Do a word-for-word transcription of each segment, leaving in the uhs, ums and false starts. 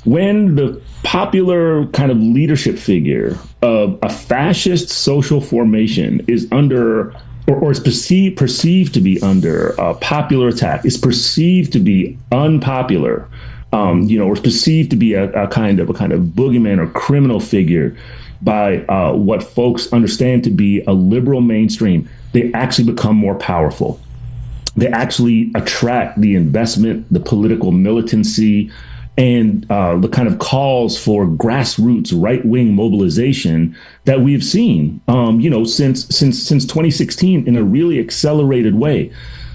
when the popular kind of leadership figure of a fascist social formation is under or, or is perceived perceived to be under a popular attack, is perceived to be unpopular, um, you know, or is perceived to be a, a kind of a kind of boogeyman or criminal figure by uh, what folks understand to be a liberal mainstream, they actually become more powerful. They actually attract the investment, the political militancy, and uh, the kind of calls for grassroots right-wing mobilization that we've seen, um, you know, since since since twenty sixteen in a really accelerated way.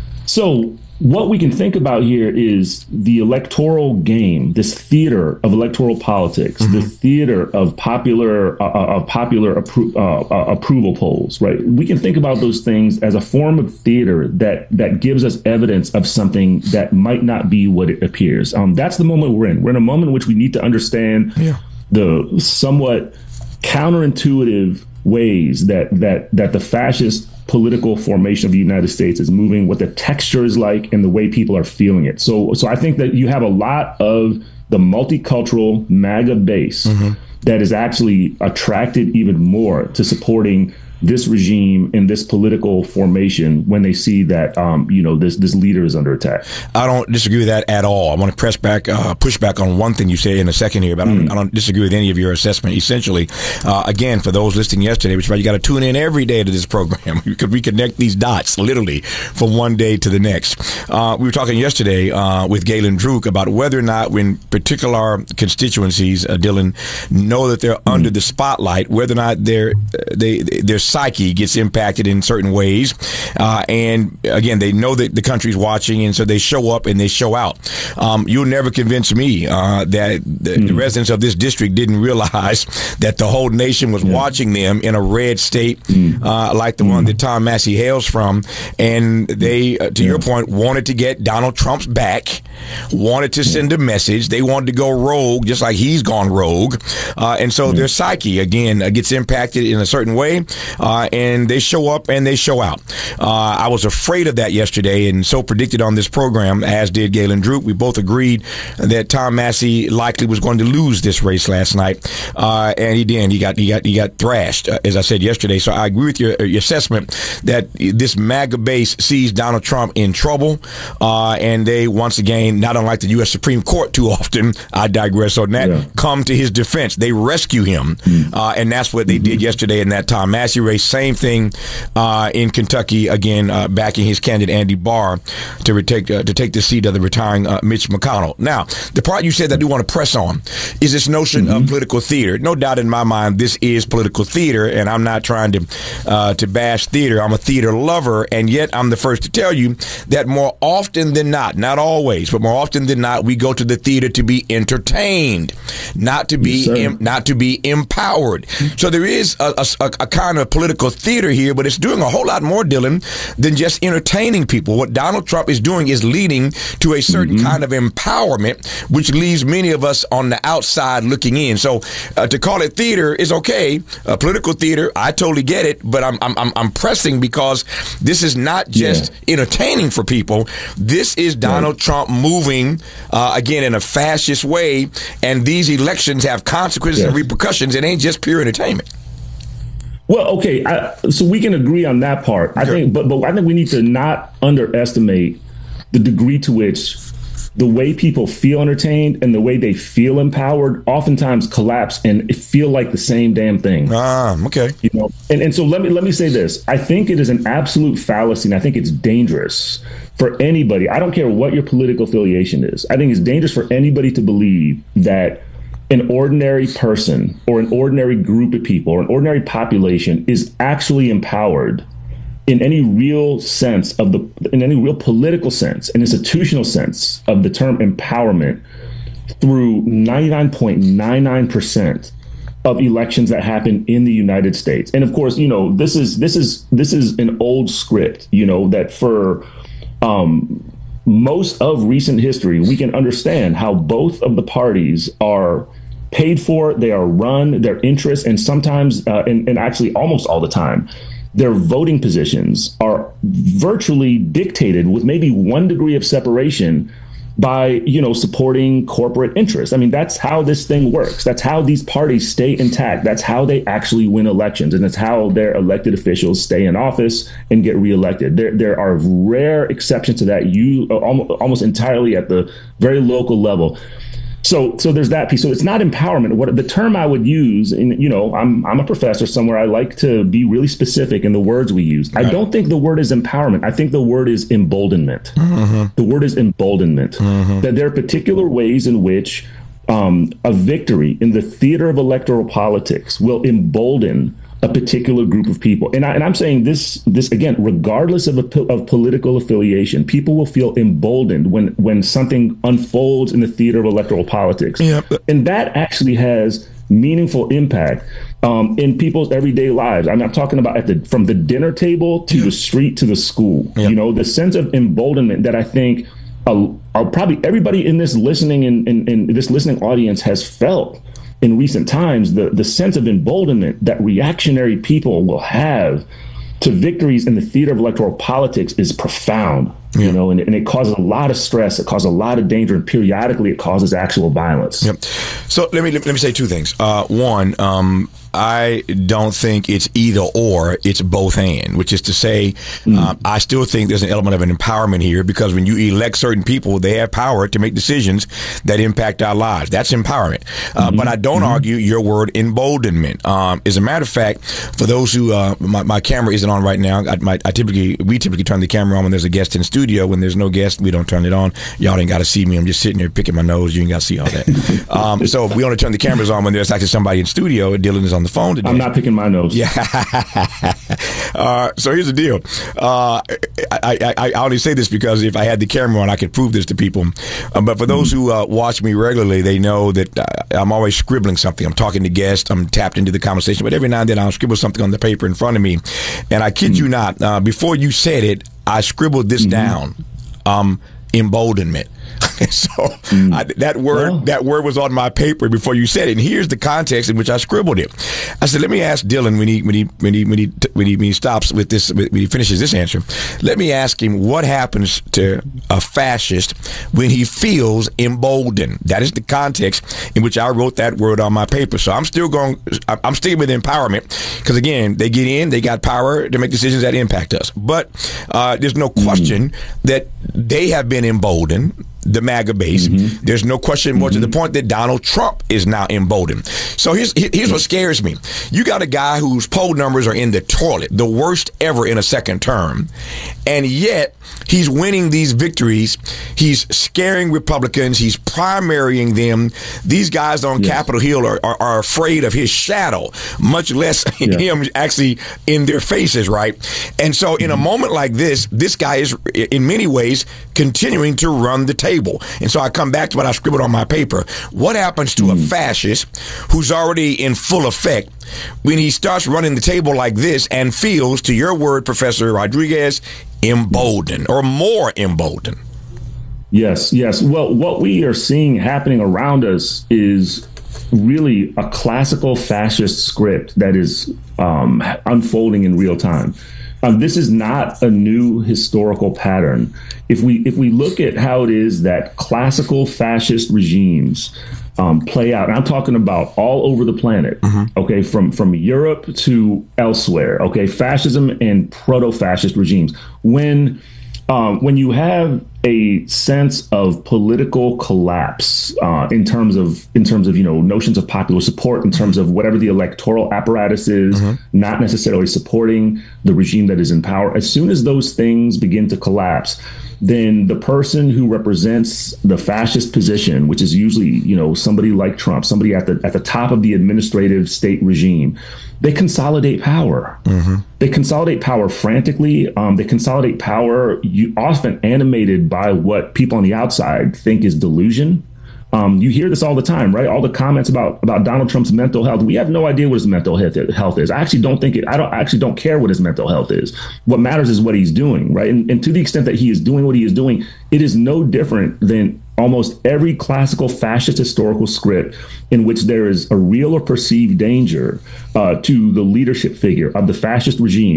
So what we can think about here is the electoral game, this theater of electoral politics, mm-hmm. the theater of popular uh, of popular appro- uh, uh, approval polls. Right? We can think about those things as a form of theater that that gives us evidence of something that might not be what it appears. Um, that's the moment we're in. We're in a moment in which we need to understand yeah. the somewhat counterintuitive ways that that that the fascist political formation of the United States is moving, what the texture is like, and the way people are feeling it. So, so I think that you have a lot of the multicultural MAGA base mm-hmm. that is actually attracted even more to supporting this regime and this political formation when they see that, um, you know, this this leader is under attack. I don't disagree with that at all. I want to press back, uh, push back on one thing you say in a second here, but I don't, mm. I don't disagree with any of your assessment. Essentially, uh, again, for those listening yesterday, which is why you got to tune in every day to this program because we connect these dots literally from one day to the next. Uh, we were talking yesterday uh, with Galen Druk about whether or not when particular constituencies, uh, Dylan, know that they're mm. under the spotlight, whether or not they're, they, they're psyche gets impacted in certain ways. Uh, and again, they know that the country's watching, and so they show up and they show out. Um, you'll never convince me uh, that the, mm. the residents of this district didn't realize that the whole nation was yeah. watching them in a red state mm. uh, like the mm. one that Tom Massey hails from. And they, uh, to yeah. your point, wanted to get Donald Trump's back, wanted to send a message. They wanted to go rogue, just like he's gone rogue. Uh, and so mm. their psyche, again, uh, gets impacted in a certain way. Uh, and they show up and they show out. Uh, I was afraid of that yesterday, and so predicted on this program, as did Galen Druk. We both agreed that Tom Massey likely was going to lose this race last night, uh, and he did. He got he got he got thrashed, uh, as I said yesterday. So I agree with your, your assessment that this MAGA base sees Donald Trump in trouble, uh, and they once again, not unlike the U S Supreme Court too often, I digress on that, yeah. come to his defense. They rescue him, mm. uh, and that's what they mm-hmm. did yesterday in that Tom Massey race. Same thing uh, in Kentucky, again, uh, backing his candidate Andy Barr to take uh, to take the seat of the retiring uh, Mitch McConnell. Now, the part you said that I do want to press on is this notion mm-hmm. of political theater. No doubt in my mind, this is political theater, and I'm not trying to uh, to bash theater. I'm a theater lover, and yet I'm the first to tell you that more often than not, not always, but more often than not, we go to the theater to be entertained, not to be yes, em- not to be empowered. So there is a, a, a kind of political theater here, but it's doing a whole lot more, Dylan, than just entertaining people. What Donald Trump is doing is leading to a certain mm-hmm. kind of empowerment, which leaves many of us on the outside looking in. So uh, to call it theater is okay. Uh, political theater, I totally get it, but I'm I'm I'm pressing because this is not just yeah. entertaining for people. This is Donald right. Trump moving uh, again in a fascist way, and these elections have consequences yes. and repercussions. It ain't just pure entertainment. Well, okay, I, so we can agree on that part. I sure. think, but but I think we need to not underestimate the degree to which the way people feel entertained and the way they feel empowered oftentimes collapse and feel like the same damn thing. Ah, okay. You know, and, and so let me let me say this. I think it is an absolute fallacy, and I think it's dangerous for anybody. I don't care what your political affiliation is. I think it's dangerous for anybody to believe that an ordinary person or an ordinary group of people or an ordinary population is actually empowered in any real sense of the, in any real political sense, an institutional sense of the term empowerment through ninety-nine point nine nine percent of elections that happen in the United States. And of course, you know, this is, this is, this is an old script, you know, that for, um, most of recent history, we can understand how both of the parties are paid for, they are run, their interests, and sometimes, uh, and, and actually almost all the time, their voting positions are virtually dictated with maybe one degree of separation by, you know, supporting corporate interests. I mean, that's how this thing works. That's how these parties stay intact. That's how they actually win elections. And that's how their elected officials stay in office and get reelected. There, there are rare exceptions to that, you almost entirely at the very local level. So, so there's that piece. So it's not empowerment. What the term I would use, and you know, I'm I'm a professor somewhere. I like to be really specific in the words we use. Right. I don't think the word is empowerment. I think the word is emboldenment. Mm-hmm. The word is emboldenment. Mm-hmm. That there are particular ways in which um, a victory in the theater of electoral politics will embolden a particular group of people. And, I, and I'm saying this, this again, regardless of, a, of political affiliation, people will feel emboldened when, when something unfolds in the theater of electoral politics. Yep. And that actually has meaningful impact um, in people's everyday lives. I mean, I'm talking about at the, from the dinner table to the street to the school, yep. you know, the sense of emboldenment that I think uh, uh, probably everybody in this listening in, in, in this listening audience has felt in recent times. The, the sense of emboldenment that reactionary people will have to victories in the theater of electoral politics is profound, yeah. you know, and, and it causes a lot of stress. It causes a lot of danger, and periodically it causes actual violence. Yep. So let me let me say two things. Uh, one, um, I don't think it's either or, it's both and, which is to say, mm. uh, I still think there's an element of an empowerment here, because when you elect certain people, they have power to make decisions that impact our lives. That's empowerment. Uh, mm-hmm. But I don't mm-hmm. argue your word emboldenment. Um, as a matter of fact, for those who, uh, my, my camera isn't on right now. I, my, I typically, we typically turn the camera on when there's a guest in the studio. When there's no guest, we don't turn it on. Y'all ain't got to see me. I'm just sitting there picking my nose. You ain't got to see all that. um, so we only turn the cameras on when there's actually somebody in studio. Dylan is on the phone today. I'm not picking my nose. Yeah. uh, so here's the deal. Uh, I, I, I only say this because if I had the camera on, I could prove this to people. Um, but for those who uh, watch me regularly, they know that uh, I'm always scribbling something. I'm talking to guests. I'm tapped into the conversation. But every now and then I'll scribble something on the paper in front of me. And I kid mm-hmm. you not, uh, before you said it, I scribbled this mm-hmm. down. Um, emboldenment. So mm. I, that word, well. that word was on my paper before you said it. And here's the context in which I scribbled it. I said, let me ask Dylan when he when he when he when he when he, when he stops with this, when he finishes this answer. Let me ask him what happens to a fascist when he feels emboldened. That is the context in which I wrote that word on my paper. So I'm still going. I'm sticking with empowerment because again, they get in, they got power to make decisions that impact us. But uh, there's no question mm. that they have been emboldened. The MAGA base. Mm-hmm. There's no question more mm-hmm. to the point that Donald Trump is now emboldened. So here's here's what scares me. You got a guy whose poll numbers are in the toilet, the worst ever in a second term, and yet he's winning these victories. He's scaring Republicans. He's primarying them. These guys on yes. Capitol Hill are, are, are afraid of his shadow, much less yeah. him actually in their faces, right? And so in a moment like this, this guy is in many ways continuing to run the table. And so I come back to what I scribbled on my paper. What happens to mm. a fascist who's already in full effect when he starts running the table like this and feels, to your word, Professor Rodriguez, emboldened or more emboldened? Yes, yes. Well, what we are seeing happening around us is really a classical fascist script that is um, unfolding in real time. Um, this is not a new historical pattern. If we if we look at how it is that classical fascist regimes um, play out, and I'm talking about all over the planet, mm-hmm. okay, from from Europe to elsewhere, okay, fascism and proto-fascist regimes. When um, when you have a sense of political collapse uh, in terms of in terms of, you know, notions of popular support, in terms of whatever the electoral apparatus is, mm-hmm. not necessarily supporting the regime that is in power. As soon as those things begin to collapse, then the person who represents the fascist position, which is usually, you know, somebody like Trump, somebody at the at the top of the administrative state regime, they consolidate power. Mm-hmm. They consolidate power frantically. Um, they consolidate power you, often animated by what people on the outside think is delusion. Um, you hear this all the time, right? All the comments about about Donald Trump's mental health. We have no idea what his mental health is. I actually don't think it. I don't I actually don't care what his mental health is. What matters is what he's doing, right? And, and to the extent that he is doing what he is doing, it is no different than almost every classical fascist historical script in which there is a real or perceived danger uh, to the leadership figure of the fascist regime.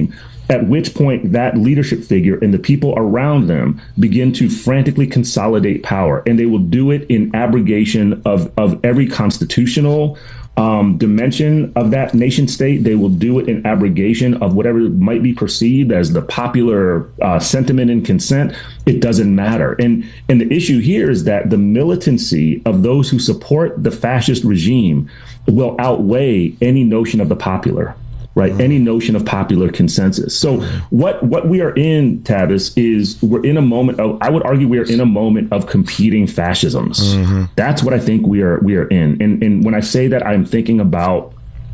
at which point that leadership figure and the people around them begin to frantically consolidate power. And they will do it in abrogation of, of every constitutional um, dimension of that nation state. They will do it in abrogation of whatever might be perceived as the popular uh, sentiment and consent. It doesn't matter. And, and the issue here is that the militancy of those who support the fascist regime will outweigh any notion of the popular. Right. Mm-hmm. Any notion of popular consensus. So what what we are in, Tavis, is we're in a moment of, I would argue we are in a moment of competing fascisms. Mm-hmm. That's what I think we are we are in. And, and when I say that, I'm thinking about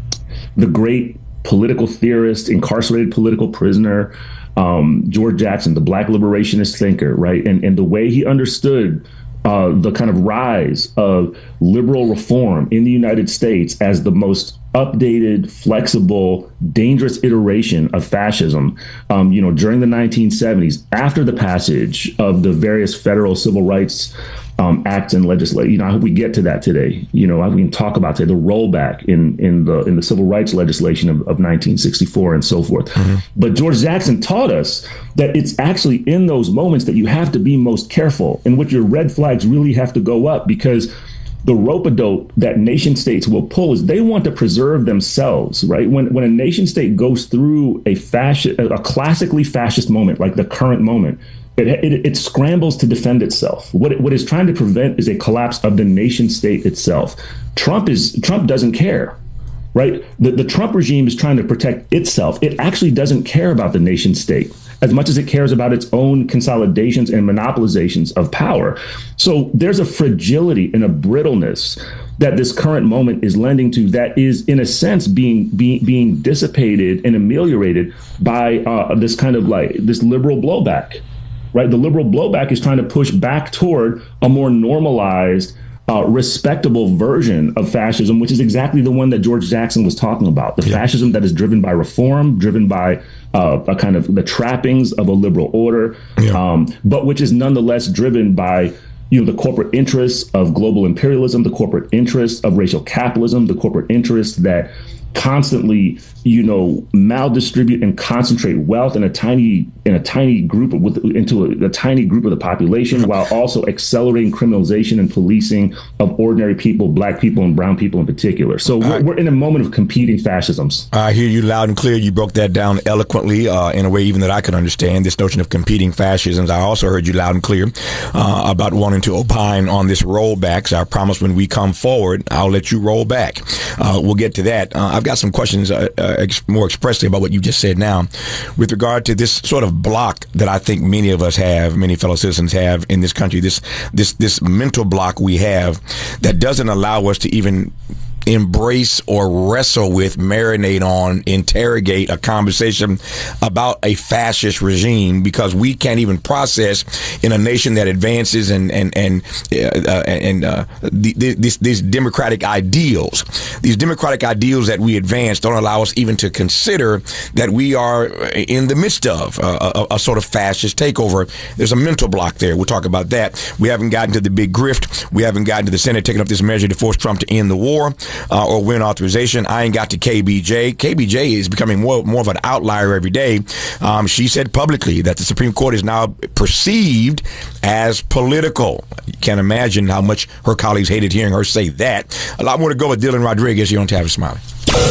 the great political theorist, incarcerated political prisoner, um, George Jackson, the Black liberationist thinker. Right. And, and the way he understood uh, the kind of rise of liberal reform in the United States as the most updated, flexible, dangerous iteration of fascism, um, you know, during the nineteen seventies, after the passage of the various federal civil rights um, acts and legislation. You know, I hope we get to that today. You know, we can talk about today the rollback in in the in the civil rights legislation of, of nineteen sixty-four and so forth. Mm-hmm. But George Jackson taught us that it's actually in those moments that you have to be most careful, in which your red flags really have to go up, because the rope-a-dope that nation states will pull is they want to preserve themselves, right? When when a nation state goes through a fascist, a classically fascist moment, like the current moment, it, it, it scrambles to defend itself. What it, what it's trying to prevent is a collapse of the nation state itself. Trump is Trump doesn't care, right? The, the Trump regime is trying to protect itself. It actually doesn't care about the nation state as much as it cares about its own consolidations and monopolizations of power. So there's a fragility and a brittleness that this current moment is lending to that is, in a sense, being being, being dissipated and ameliorated by uh, this kind of like this liberal blowback, right? The liberal blowback is trying to push back toward a more normalized, Uh, respectable version of fascism, which is exactly the one that George Jackson was talking about. The yeah. fascism that is driven by reform, driven by uh, a kind of the trappings of a liberal order, yeah. um, but which is nonetheless driven by, you know, the corporate interests of global imperialism, the corporate interests of racial capitalism, the corporate interests that constantly, you know, maldistribute and concentrate wealth in a tiny in a tiny group of, with into a, a tiny group of the population, while also accelerating criminalization and policing of ordinary people, black people and brown people in particular. So we're, we're in a moment of competing fascisms. I hear you loud and clear. You broke that down eloquently uh, in a way even that I could understand, this notion of competing fascisms. I also heard you loud and clear uh, about wanting to opine on this rollback. So I promise when we come forward, I'll let you roll back. Uh, we'll get to that. Uh, I've got some questions uh, uh, ex- more expressly about what you just said now with regard to this sort of block that I think many of us have, many fellow citizens have in this country, this this this mental block we have that doesn't allow us to even embrace or wrestle with, marinate on, interrogate a conversation about a fascist regime, because we can't even process in a nation that advances and and and uh, and uh, the, the, these these democratic ideals, these democratic ideals that we advance don't allow us even to consider that we are in the midst of a, a, a sort of fascist takeover. There's a mental block there. We'll talk about that. We haven't gotten to the big grift. We haven't gotten to the Senate taking up this measure to force Trump to end the war. Uh, or win authorization. I ain't got to K B J. K B J is becoming more, more of an outlier every day. Um, she said publicly that the Supreme Court is now perceived as political. You can't imagine how much her colleagues hated hearing her say that. A lot more to go with Dylan Rodriguez here on Tavis Smiley.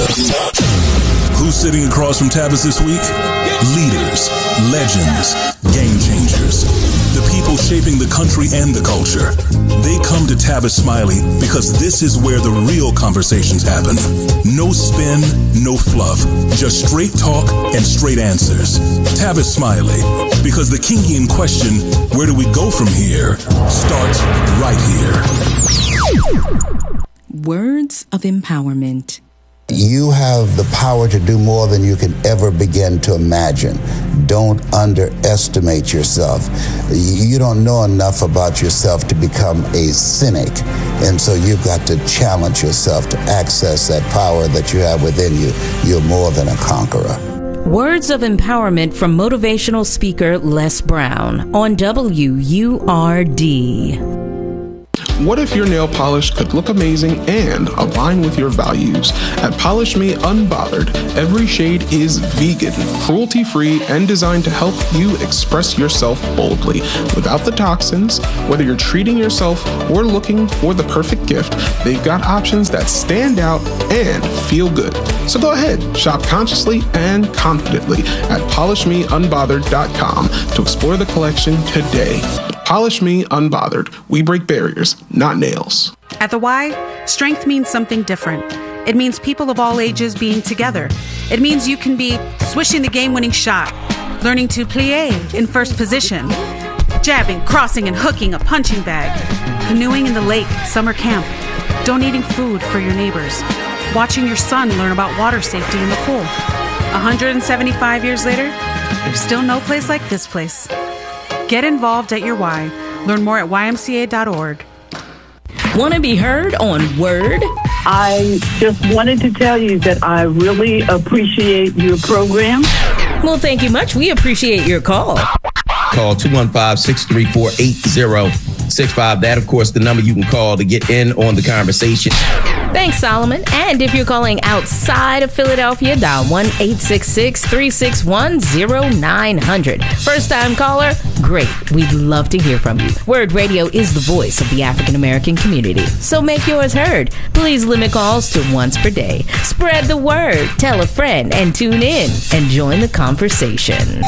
Who's sitting across from Tavis this week? Leaders, legends, game changers. The people shaping the country and the culture. They come to Tavis Smiley because this is where the real conversations happen. No spin, no fluff. Just straight talk and straight answers. Tavis Smiley, because the Kingian question, where do we go from here, starts right here. Words of empowerment. You have the power to do more than you can ever begin to imagine. Don't underestimate yourself. You don't know enough about yourself to become a cynic. And so you've got to challenge yourself to access that power that you have within you. You're more than a conqueror. Words of empowerment from motivational speaker Les Brown on W U R D. what if your nail polish could look amazing and align with your values? At Polish Me Unbothered, every shade is vegan, cruelty-free, and designed to help you express yourself boldly without the toxins. Whether you're treating yourself or looking for the perfect gift, they've got options that stand out and feel good. So go ahead, shop consciously and confidently at polish me unbothered dot com to explore the collection today. Polish Me Unbothered. We break barriers, not nails. At the Y, strength means something different. It means people of all ages being together. It means you can be swishing the game-winning shot, learning to plie in first position, jabbing, crossing, and hooking a punching bag, canoeing in the lake at summer camp, donating food for your neighbors, watching your son learn about water safety in the pool. one hundred seventy-five years later, there's still no place like this place. Get involved at your Y. Learn more at y m c a dot org. Want to be heard on Word? I just wanted to tell you that I really appreciate your program. Well, thank you much. We appreciate your call. Call two one five, six three four, eight zero six five. That, of course, the number you can call to get in on the conversation. Thanks, Solomon. And if you're calling outside of Philadelphia, dial one eight six six, three six one, zero nine zero zero. First-time caller? Great. We'd love to hear from you. Word Radio is the voice of the African-American community, so make yours heard. Please limit calls to once per day. Spread the word. Tell a friend and tune in and join the conversation.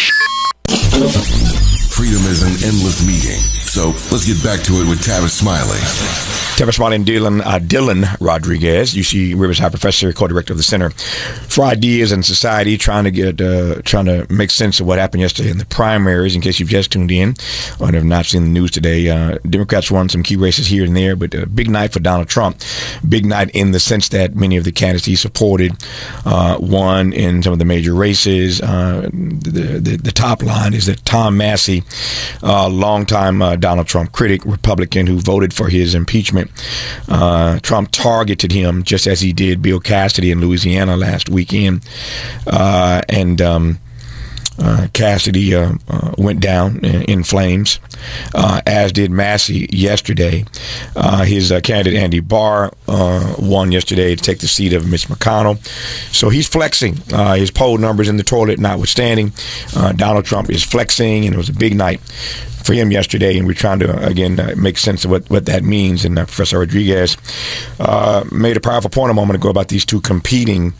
Freedom is an endless meeting. So let's get back to it with Tavis Smiley. Tavis Smiley and Dylan, uh, Dylan Rodriguez, U C Riverside professor, co-director of the Center for Ideas and Society, trying to get, uh, trying to make sense of what happened yesterday in the primaries. In case you've just tuned in or have not seen the news today, uh, Democrats won some key races here and there, but a big night for Donald Trump. Big night in the sense that many of the candidates he supported uh, won in some of the major races. Uh, the, the the top line is that Tom Massey, uh, longtime uh, Donald Trump critic, Republican, who voted for his impeachment. Uh, Trump targeted him just as he did Bill Cassidy in Louisiana last weekend. Uh, and um, uh, Cassidy uh, uh, went down in, in flames, uh, as did Massey yesterday. Uh, his uh, candidate, Andy Barr, uh, won yesterday to take the seat of Mitch McConnell. So he's flexing. Uh, his poll numbers in the toilet notwithstanding. Uh, Donald Trump is flexing, and it was a big night for him yesterday, and we're trying to, again, uh, make sense of what, what that means. And uh, Professor Rodriguez uh, made a powerful point a moment ago about these two competing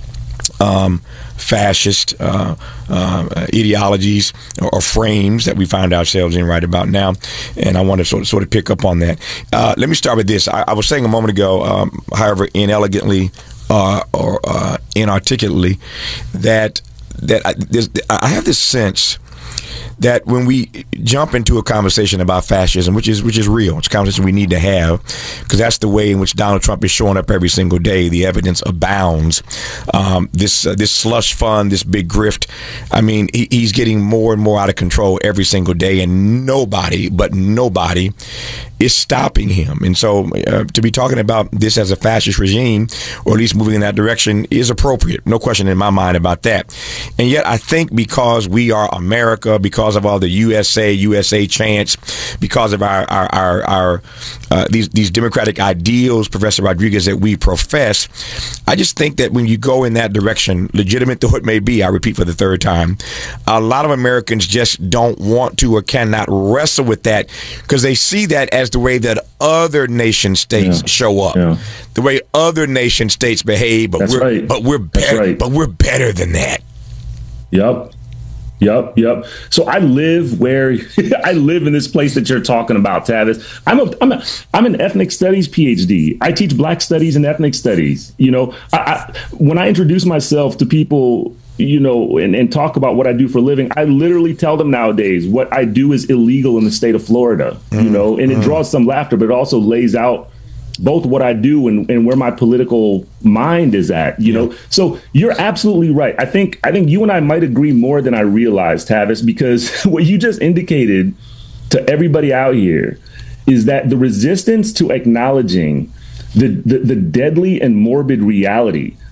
um, fascist uh, uh, ideologies or, or frames that we find ourselves in right about now. And I want to sort of, sort of pick up on that. Uh, let me start with this. I, I was saying a moment ago, um, however inelegantly uh, or uh, inarticulately, that, that I, I have this sense that when we jump into a conversation about fascism, which is which is real, it's a conversation we need to have, because that's the way in which Donald Trump is showing up every single day. The evidence abounds. Um, this uh, this slush fund, this big grift, I mean, he, he's getting more and more out of control every single day, and nobody, but nobody, is stopping him. And so uh, to be talking about this as a fascist regime, or at least moving in that direction, is appropriate. No question in my mind about that. And yet I think because we are America, because of all the U S A, U S A chants, because of our our our, our uh, these these democratic ideals, Professor Rodriguez, that we profess, I just think that when you go in that direction, legitimate though it may be, I repeat for the third time, a lot of Americans just don't want to or cannot wrestle with that, because they see that as the way that other nation states yeah. show up, yeah. the way other nation states behave. But That's we're right. but we're better. Right. But we're better than that. Yep. Yep, yep. So I live where I live in this place that you're talking about, Tavis. I'm a, I'm a, I'm an ethnic studies P H D. I teach Black studies and ethnic studies. You know, I, I, when I introduce myself to people, you know, and, and talk about what I do for a living, I literally tell them nowadays what I do is illegal in the state of Florida. Mm, you know, and it mm. draws some laughter, but it also lays out both what I do and, and where my political mind is at, you yeah. know. So you're absolutely right. I think I think you and I might agree more than I realized, Tavis, because what you just indicated to everybody out here is that the resistance to acknowledging the, the, the deadly and morbid reality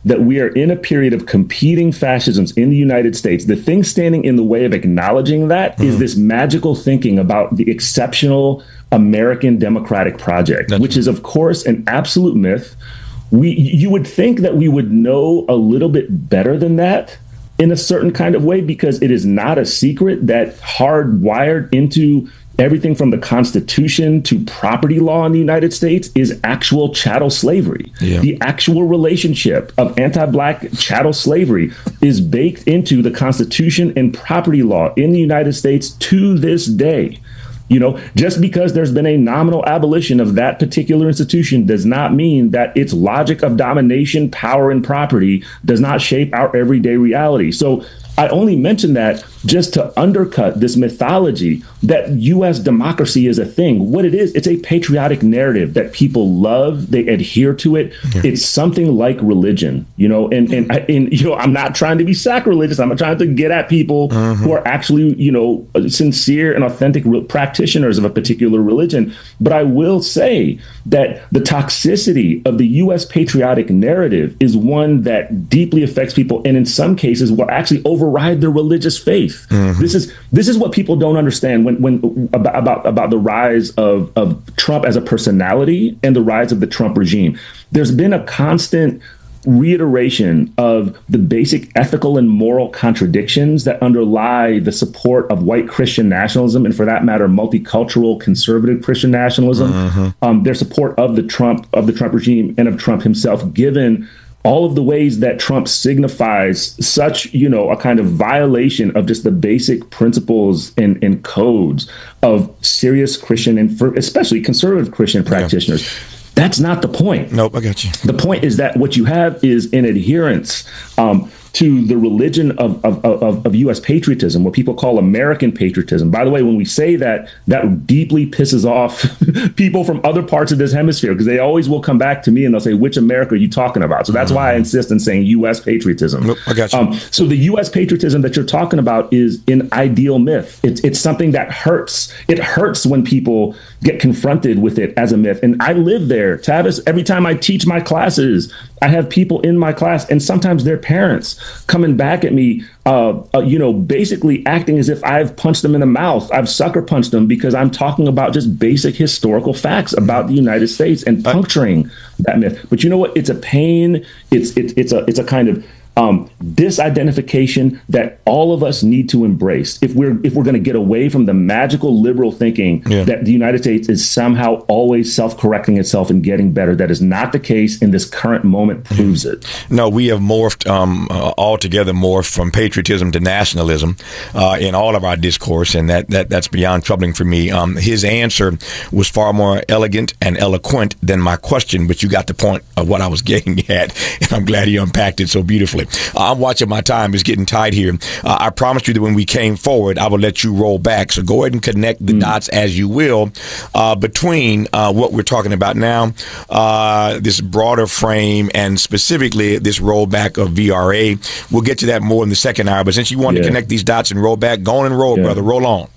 that we are in a period of competing fascisms in the United States, the thing standing in the way of acknowledging that mm-hmm. is this magical thinking about the exceptional American democratic project, That's which is, of course, an absolute myth. We, you would think that we would know a little bit better than that in a certain kind of way, because it is not a secret that hardwired into everything from the Constitution to property law in the United States is actual chattel slavery. Yeah. The actual relationship of anti-Black chattel slavery is baked into the Constitution and property law in the United States to this day. You know, just because there's been a nominal abolition of that particular institution does not mean that its logic of domination, power, and property does not shape our everyday reality. So I only mention that just to undercut this mythology that U S democracy is a thing. What it is, it's a patriotic narrative that people love. They adhere to it. Yeah. It's something like religion, you know, and, and, and, you know, I'm not trying to be sacrilegious. I'm not trying to get at people mm-hmm. who are actually, you know, sincere and authentic re- practitioners of a particular religion. But I will say that the toxicity of the U S patriotic narrative is one that deeply affects people, and in some cases will actually override their religious faith. Mm-hmm. This is this is what people don't understand when when about about, about the rise of, of Trump as a personality and the rise of the Trump regime. There's been a constant reiteration of the basic ethical and moral contradictions that underlie the support of white Christian nationalism, and for that matter, multicultural conservative Christian nationalism. Mm-hmm. Um, their support of the Trump of the Trump regime and of Trump himself, given all of the ways that Trump signifies such, you know, a kind of violation of just the basic principles and, and codes of serious Christian and for especially conservative Christian practitioners. Yeah. That's not the point. Nope, I got you. The point is that what you have is an adherence um, to the religion of, of, of, of U S patriotism, what people call American patriotism. By the way, when we say that, that deeply pisses off people from other parts of this hemisphere, because they always will come back to me and they'll say, which America are you talking about? So that's mm-hmm. why I insist on saying U S patriotism. Nope, I got you. Um, so the U S patriotism that you're talking about is an ideal myth. It's, it's something that hurts. It hurts when people get confronted with it as a myth. And I live there, Tavis. Every time I teach my classes, I have people in my class, and sometimes their parents coming back at me, uh, uh, you know, basically acting as if I've punched them in the mouth. I've sucker punched them because I'm talking about just basic historical facts about the United States and puncturing that myth. But you know what? It's a pain. It's it's it's a it's a kind of Um, disidentification that all of us need to embrace if we're if we're going to get away from the magical liberal thinking yeah. that the United States is somehow always self-correcting itself and getting better. That is not the case, and this current moment proves it. No, we have morphed um, uh, altogether morphed from patriotism to nationalism uh, in all of our discourse, and that, that that's beyond troubling for me. Um, his answer was far more elegant and eloquent than my question, but you got the point of what I was getting at, and I'm glad he unpacked it so beautifully. Uh, I'm watching my time is getting tight here. Uh, I promised you that when we came forward, I would let you roll back. So go ahead and connect the mm. dots as you will uh, between uh, what we're talking about now, uh, this broader frame, and specifically this rollback of V R A. We'll get to that more in the second hour. But since you want yeah. to connect these dots and roll back, go on and roll, yeah. brother. Roll on.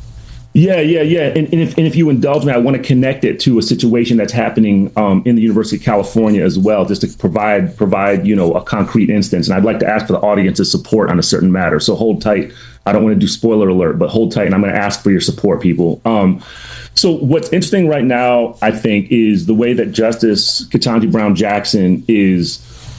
Yeah, yeah, yeah. And, and, if, and if you indulge me, I want to connect it to a situation that's happening um, in the University of California as well, just to provide, provide, you know, a concrete instance. And I'd like to ask for the audience's support on a certain matter. So hold tight. I don't want to do spoiler alert, but hold tight. And I'm going to ask for your support, people. Um, so what's interesting right now, I think, is the way that Justice Ketanji Brown Jackson is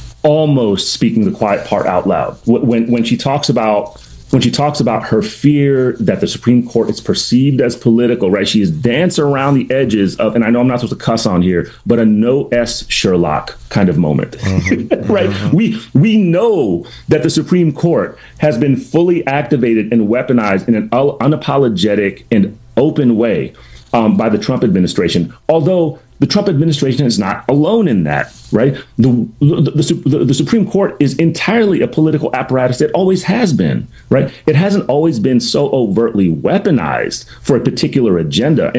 almost speaking the quiet part out loud. When, when she talks about When she talks about her fear that the Supreme Court is perceived as political, right? She is dancing around the edges of, and I know I'm not supposed to cuss on here, but a no S Sherlock kind of moment, mm-hmm. right? Mm-hmm. We we know that the Supreme Court has been fully activated and weaponized in an unapologetic and open way um, by the Trump administration, although the Trump administration is not alone in that, right? The, the, the, the Supreme Court is entirely a political apparatus. It always has been, right? It hasn't always been so overtly weaponized for a particular agenda. And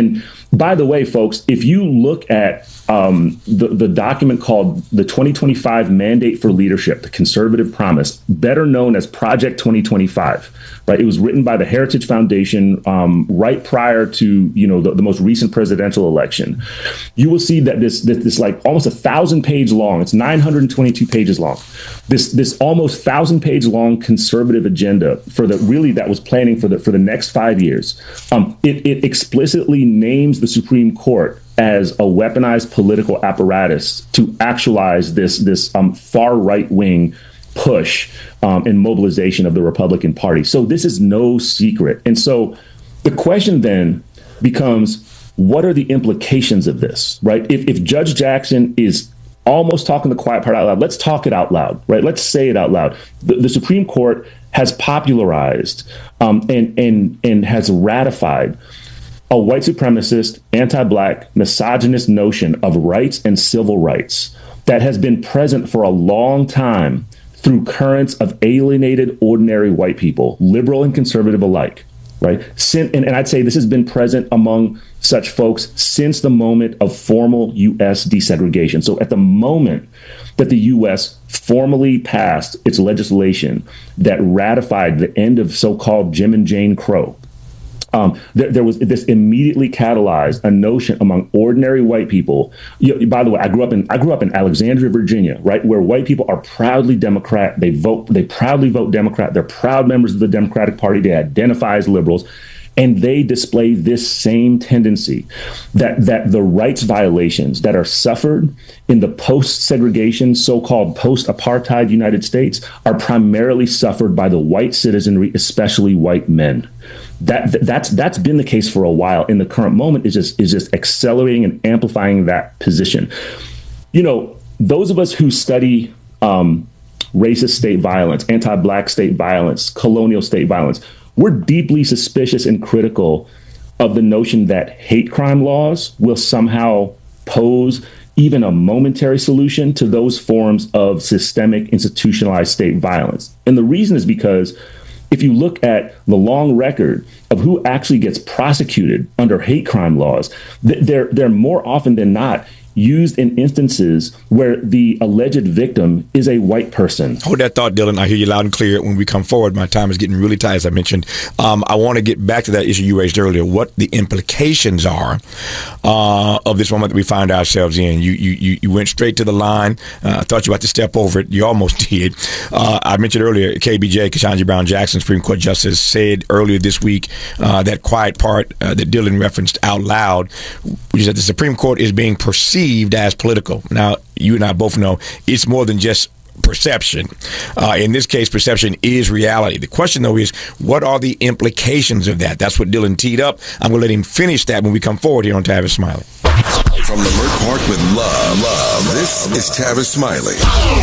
by the way, folks, if you look at um, the, the document called the twenty twenty-five Mandate for Leadership, the Conservative Promise, better known as Project twenty twenty-five, right? It was written by the Heritage Foundation um, right prior to, you know, the, the most recent presidential election. You will see that this, this, this like almost a thousand page long, it's nine hundred twenty-two pages long, this, this almost thousand page long conservative agenda for the, really that was planning for the, for the next five years. Um, it, it explicitly names the Supreme Court as a weaponized political apparatus to actualize this this um, far right wing push um, and mobilization of the Republican Party. So this is no secret. And so the question then becomes, what are the implications of this, right? If, if Judge Jackson is almost talking the quiet part out loud, let's talk it out loud, right? Let's say it out loud. The, the Supreme Court has popularized um, and, and, and has ratified a white supremacist, anti-black, misogynist notion of rights and civil rights that has been present for a long time through currents of alienated, ordinary white people, liberal and conservative alike, right? Sin, and, and I'd say this has been present among such folks since the moment of formal U S desegregation. So at the moment that the U S formally passed its legislation that ratified the end of so-called Jim and Jane Crow, Um, there, there was this immediately catalyzed a notion among ordinary white people. You, by the way, I grew up in I grew up in Alexandria, Virginia, right, where white people are proudly Democrat. They vote. They proudly vote Democrat. They're proud members of the Democratic Party. They identify as liberals, and they display this same tendency that that the rights violations that are suffered in the post-segregation, so-called post-apartheid United States are primarily suffered by the white citizenry, especially white men. That that's that's been the case for a while. In the current moment is just is just accelerating and amplifying that position. You know, those of us who study um, racist state violence, anti-black state violence, colonial state violence, we're deeply suspicious and critical of the notion that hate crime laws will somehow pose even a momentary solution to those forms of systemic institutionalized state violence. And the reason is because if you look at the long record of who actually gets prosecuted under hate crime laws, they're, they're more often than not used in instances where the alleged victim is a white person. Hold that thought, Dylan. I hear you loud and clear. When we come forward, my time is getting really tight, as I mentioned. Um, I want to get back to that issue you raised earlier, what the implications are uh, of this moment that we find ourselves in. You you you went straight to the line. Uh, I thought you were about to step over it. You almost did. Uh, I mentioned earlier, K B J, Ketanji Brown Jackson, Supreme Court Justice, said earlier this week uh, that quiet part uh, that Dylan referenced out loud, which is that the Supreme Court is being perceived as political. Now, you and I both know it's more than just perception. Uh, in this case, perception is reality. The question, though, is what are the implications of that? That's what Dylan teed up. I'm going to let him finish that when we come forward here on Tavis Smiley. From Leimert Park with love, love, this is Tavis Smiley.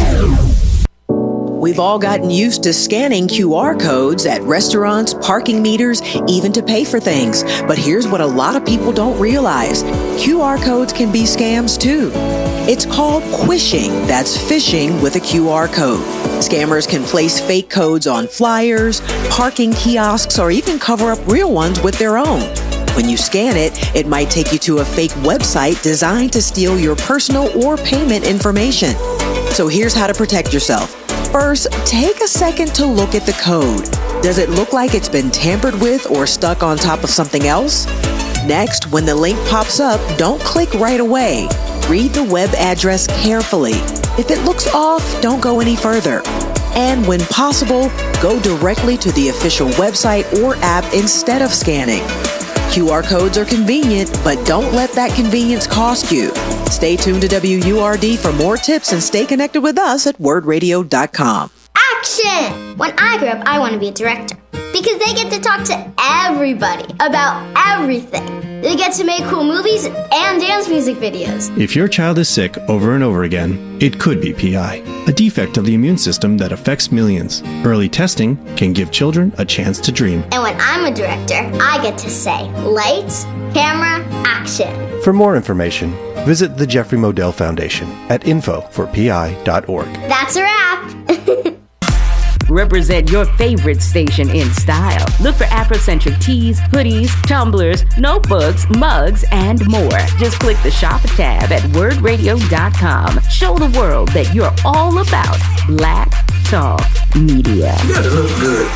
We've all gotten used to scanning Q R codes at restaurants, parking meters, even to pay for things. But here's what a lot of people don't realize. Q R codes can be scams too. It's called quishing. That's phishing with a Q R code. Scammers can place fake codes on flyers, parking kiosks, or even cover up real ones with their own. When you scan it, it might take you to a fake website designed to steal your personal or payment information. So here's how to protect yourself. First, take a second to look at the code. Does it look like it's been tampered with or stuck on top of something else? Next, when the link pops up, don't click right away. Read the web address carefully. If it looks off, don't go any further. And when possible, go directly to the official website or app instead of scanning. Q R codes are convenient, but don't let that convenience cost you. Stay tuned to W U R D for more tips and stay connected with us at word radio dot com. Action! When I grow up, I want to be a director because they get to talk to everybody about everything. They get to make cool movies and dance music videos. If your child is sick over and over again, it could be P I, a defect of the immune system that affects millions. Early testing can give children a chance to dream. And when I'm a director, I get to say, lights, camera, action. For more information, visit the Jeffrey Modell Foundation at info for p i dot org. That's a wrap. Represent your favorite station in style. Look for Afrocentric tees, hoodies, tumblers, notebooks, mugs, and more. Just click the shop tab at word radio dot com. Show the world that you're all about Black Talk Media. You gotta look good.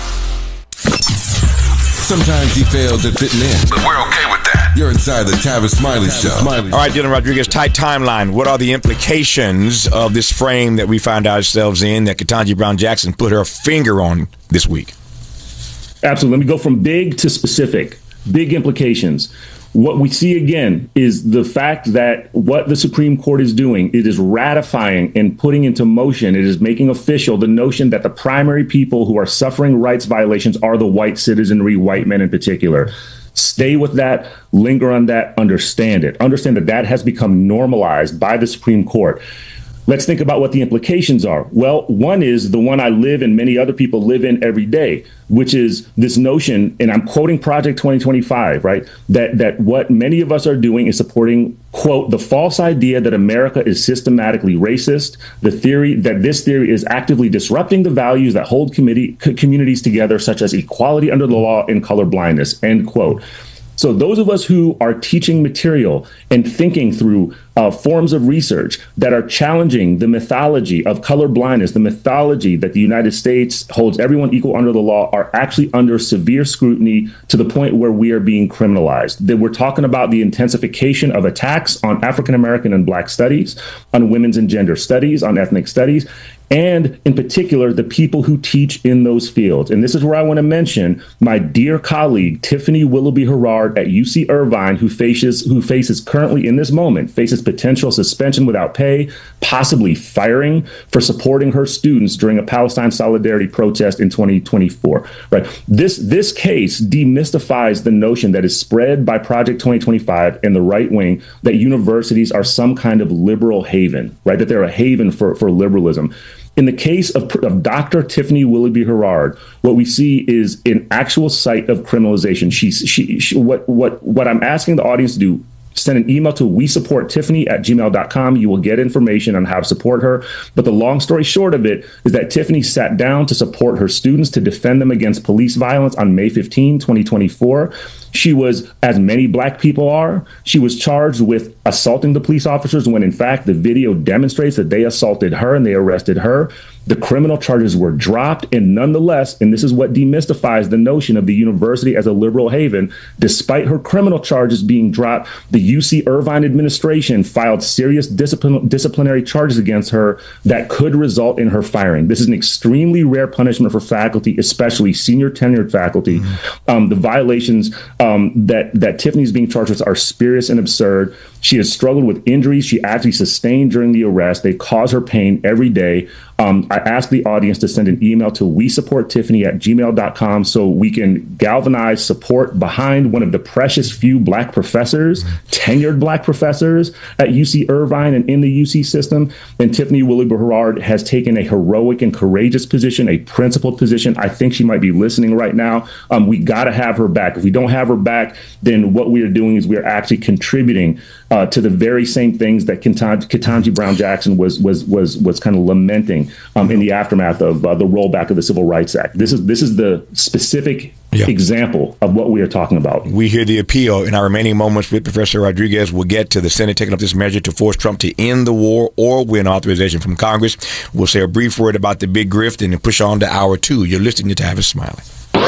Sometimes he fails at fitting in, but we're okay with that. You're inside the Tavis Smiley Show. All right, Dylan Rodriguez, tight timeline. What are the implications of this frame that we find ourselves in that Ketanji Brown Jackson put her finger on this week? Absolutely. Let me go from big to specific. Big implications. What we see again is the fact that what the Supreme Court is doing, it is ratifying and putting into motion, it is making official the notion that the primary people who are suffering rights violations are the white citizenry, white men in particular. Stay with that, linger on that, understand it. Understand that that has become normalized by the Supreme Court. Let's think about what the implications are. Well, one is the one I live and many other people live in every day, which is this notion, and I'm quoting Project twenty twenty-five, right, that that what many of us are doing is supporting, quote, the false idea that America is systematically racist, the theory that this theory is actively disrupting the values that hold committee, communities together, such as equality under the law and colorblindness, end quote. So those of us who are teaching material and thinking through uh, forms of research that are challenging the mythology of colorblindness, the mythology that the United States holds everyone equal under the law, are actually under severe scrutiny to the point where we are being criminalized. That we're talking about the intensification of attacks on African American and Black studies, on women's and gender studies, on ethnic studies, and in particular, the people who teach in those fields. And this is where I want to mention my dear colleague, Tiffany Willoughby Herrard at U C Irvine, who faces who faces currently in this moment, faces potential suspension without pay, possibly firing for supporting her students during a Palestine solidarity protest in twenty twenty-four. Right. This this case demystifies the notion that is spread by Project twenty twenty-five and the right wing that universities are some kind of liberal haven, right? That they're a haven for, for liberalism. In the case of, of Doctor Tiffany Willoughby Herrard, what we see is an actual site of criminalization. She's she, she what what what I'm asking the audience to do. Send an email to we support tiffany at gmail dot com. You will get information on how to support her. But the long story short of it is that Tiffany sat down to support her students to defend them against police violence on May fifteenth, twenty twenty-four. She was, as many Black people are, she was charged with assaulting the police officers when, in fact, the video demonstrates that they assaulted her and they arrested her. The criminal charges were dropped, and nonetheless, and this is what demystifies the notion of the university as a liberal haven, despite her criminal charges being dropped, the U C Irvine administration filed serious discipline, disciplinary charges against her that could result in her firing. This is an extremely rare punishment for faculty, especially senior tenured faculty. Mm-hmm. Um, the violations um, that, that Tiffany's being charged with are spurious and absurd. She has struggled with injuries she actually sustained during the arrest. They cause her pain every day. Um, I ask the audience to send an email to we support tiffany at gmail dot com so we can galvanize support behind one of the precious few Black professors, tenured Black professors at U C Irvine and in the U C system. And Tiffany Willoughby Herrard has taken a heroic and courageous position, a principled position. I think she might be listening right now. Um, we got to have her back. If we don't have her back, then what we are doing is we are actually contributing uh, to the very same things that Ketanji, Ketanji Brown Jackson was was was was kind of lamenting um, in the aftermath of uh, the rollback of the Civil Rights Act. This is this is the specific yeah. example of what we are talking about. We hear the appeal. In our remaining moments with Professor Rodriguez, we'll get to the Senate taking up this measure to force Trump to end the war or win authorization from Congress. We'll say a brief word about the big grift and then push on to hour two. You're listening to Tavis Smiley.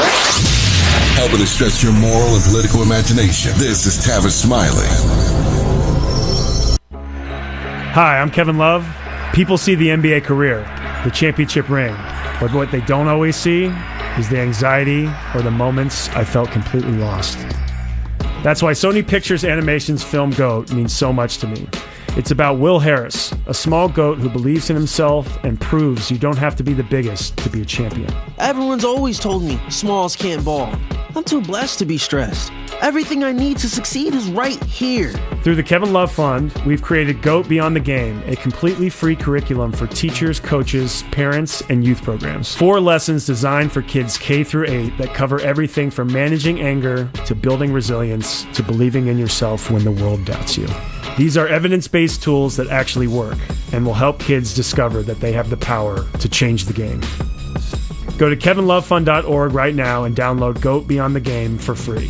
Helping to stretch your moral and political imagination. This is Tavis Smiley. Hi, I'm Kevin Love. People see the N B A career, the championship ring, but what they don't always see is the anxiety or the moments I felt completely lost. That's why Sony Pictures Animation's film GOAT means so much to me. It's about Will Harris, a small goat who believes in himself and proves you don't have to be the biggest to be a champion. Everyone's always told me smalls can't ball. I'm too blessed to be stressed. Everything I need to succeed is right here. Through the Kevin Love Fund, we've created GOAT Beyond the Game, a completely free curriculum for teachers, coaches, parents, and youth programs. Four lessons designed for kids K through eight that cover everything from managing anger to building resilience to believing in yourself when the world doubts you. These are evidence-based tools that actually work and will help kids discover that they have the power to change the game. Go to kevin love fund dot org right now and download GOAT Beyond the Game for free.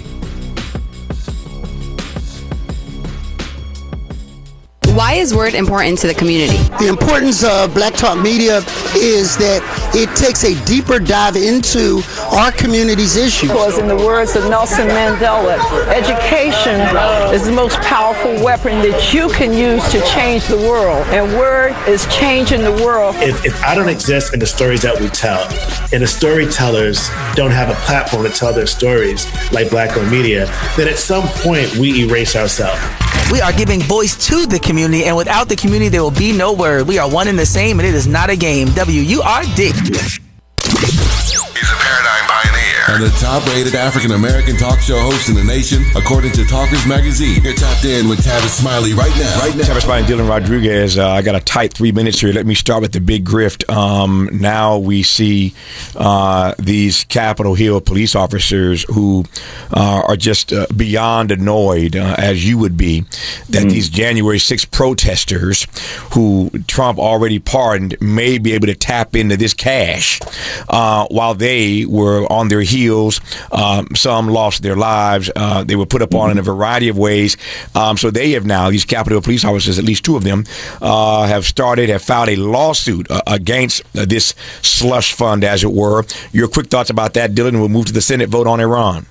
Why is Word important to the community? The importance of Black Talk Media is that it takes a deeper dive into our community's issues. Because in the words of Nelson Mandela, education is the most powerful weapon that you can use to change the world. And Word is changing the world. If, if I don't exist in the stories that we tell, and the storytellers don't have a platform to tell their stories like Black-owned media, then at some point we erase ourselves. We are giving voice to the community, and without the community, there will be no Word. We are one and the same, and it is not a game. W U R D. He's a paradigm pioneer and the top-rated African-American talk show host in the nation, according to Talkers Magazine. You're tapped in with Tavis Smiley right now. Right now. Tavis Smiley and Dylan Rodriguez. Uh, I got a tight three minutes here. Let me start with the big grift. Um, now we see uh, these Capitol Hill police officers who uh, are just uh, beyond annoyed, uh, as you would be, that mm. these January sixth protesters who Trump already pardoned may be able to tap into this cash uh, while they were on their heels. Um, some lost their lives. Uh, they were put upon in a variety of ways. Um, so they have now, these Capitol Police officers, at least two of them, uh, have started, have filed a lawsuit uh, against uh, this slush fund, as it were. Your quick thoughts about that, Dylan? We'll move to the Senate vote on Iran.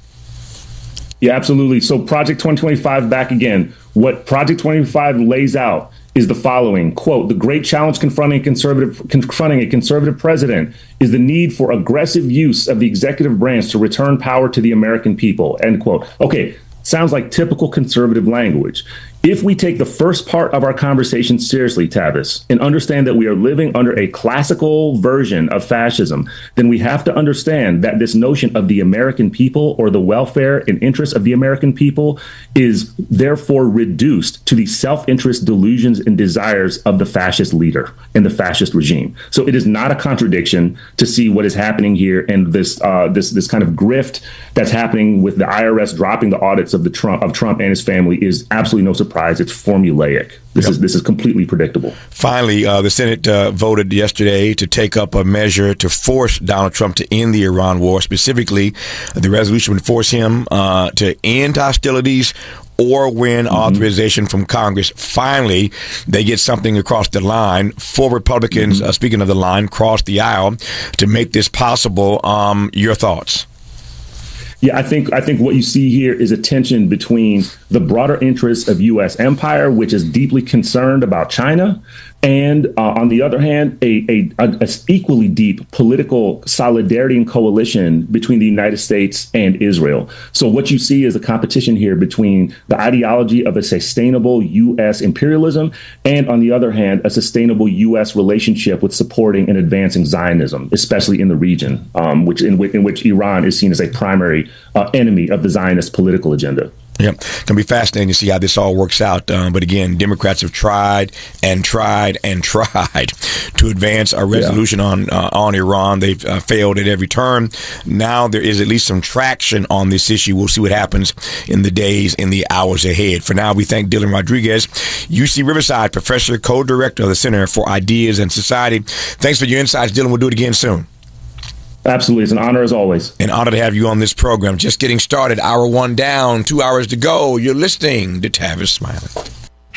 Yeah, absolutely. So Project twenty twenty-five back again. What Project twenty-five lays out is the following, quote, the great challenge confronting conservative, confronting a conservative president is the need for aggressive use of the executive branch to return power to the American people, end quote. Okay, sounds like typical conservative language. If we take the first part of our conversation seriously, Tavis, and understand that we are living under a classical version of fascism, then we have to understand that this notion of the American people or the welfare and interests of the American people is therefore reduced to the self-interest delusions and desires of the fascist leader and the fascist regime. So it is not a contradiction to see what is happening here and this uh, this this kind of grift that's happening with the I R S dropping the audits of the Trump of Trump and his family is absolutely no surprise. It's formulaic. This yep. is this is completely predictable. Finally, uh, the Senate uh, voted yesterday to take up a measure to force Donald Trump to end the Iran war. Specifically, the resolution would force him uh, to end hostilities or win mm-hmm. authorization from Congress. Finally, they get something across the line. Four Republicans, mm-hmm. uh, speaking of the line, crossed the aisle to make this possible. Um, your thoughts? Yeah, I think I think what you see here is a tension between the broader interests of U S empire, which is deeply concerned about China, and uh, on the other hand, a, a, a equally deep political solidarity and coalition between the United States and Israel. So what you see is a competition here between the ideology of a sustainable U S imperialism and, on the other hand, a sustainable U S relationship with supporting and advancing Zionism, especially in the region, um, which in, in which Iran is seen as a primary uh, enemy of the Zionist political agenda. Yeah, it's going to be fascinating to see how this all works out. Um, but again, Democrats have tried and tried and tried to advance a resolution yeah. on uh, on Iran. They've uh, failed at every turn. Now there is at least some traction on this issue. We'll see what happens in the days, in the hours ahead. For now, we thank Dylan Rodriguez, U C Riverside professor, co-director of the Center for Ideas and Society. Thanks for your insights, Dylan. We'll do it again soon. Absolutely. It's an honor as always. An honor to have you on this program. Just getting started. Hour one down, two hours to go. You're listening to Tavis Smiley.